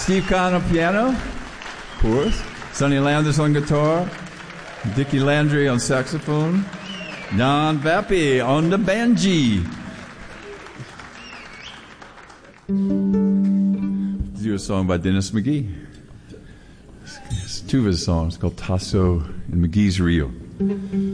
Steve Kahn on piano, of course. Sonny Landers on guitar. Dickie Landry on saxophone. Jan Vappy on the banjee. Do a song by Dennis McGee. It's two of his songs called Tasso and McGee's Rio.